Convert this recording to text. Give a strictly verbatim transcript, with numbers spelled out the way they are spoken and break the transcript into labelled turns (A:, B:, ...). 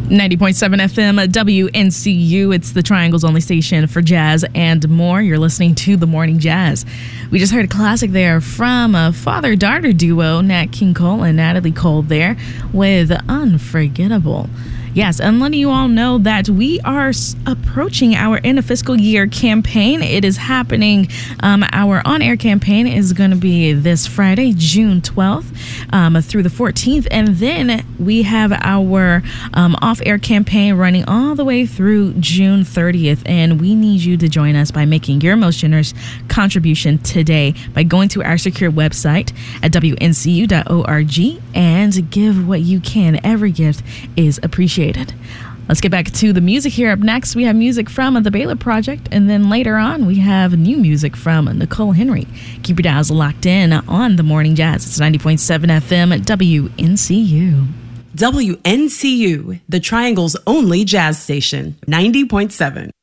A: ninety point seven F M W N C U. It's the Triangle's only station for jazz and more. You're listening to The Morning Jazz. We just heard a classic there from a father-daughter duo, Nat King Cole and Natalie Cole there, with Unforgettable. Yes, and letting you all know that we are approaching our end of fiscal year campaign. It is happening. Um, our on-air campaign is going to be this Friday, June twelfth um, through the fourteenth. And then we have our um, off-air campaign running all the way through June thirtieth. And we need you to join us by making your most generous contribution today by going to our secure website at W N C U dot org and give what you can. Every gift is appreciated. Let's get back to the music here. Up next, we have music from the Baylor Project, and then later on, we have new music from Nicole Henry. Keep your dials locked in on The Morning Jazz. It's ninety point seven F M at W N C U.
B: W N C U, the Triangle's only jazz station, ninety point seven.